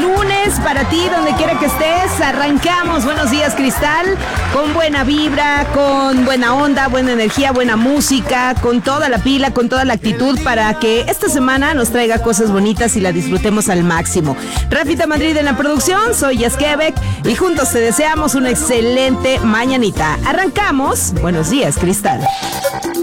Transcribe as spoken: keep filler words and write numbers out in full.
lunes para ti, donde quiera que estés. Arrancamos. Buenos días, Cristal. Con buena vibra, con buena onda, buena energía, buena música, con toda la pila, con toda la actitud para que esta semana nos traiga cosas bonitas y la disfrutemos al máximo. Rafita Madrid en la producción, soy Yasquebec y juntos te deseamos una excelente mañanita. Arrancamos. Buenos días, Cristal.